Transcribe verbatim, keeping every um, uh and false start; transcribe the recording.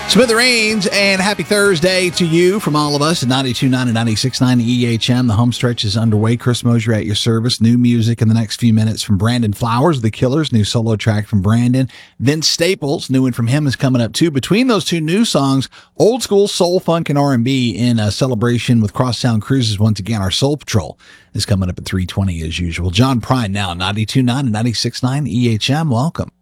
Smithereens, and happy Thursday to you from all of us at ninety-two point nine and ninety-six point nine E H M. The home stretch is underway. Chris Mosier at your service. New music in the next few minutes from Brandon Flowers, The Killers, new solo track from Brandon. Vince Staples, new one from him is coming up too. Between those two new songs, old school soul, funk, and R and B in a celebration with Crosstown Cruises. Once again, our Soul Patrol is coming up at three twenty as usual. John Prine now, ninety-two point nine and ninety-six point nine E H M. Welcome.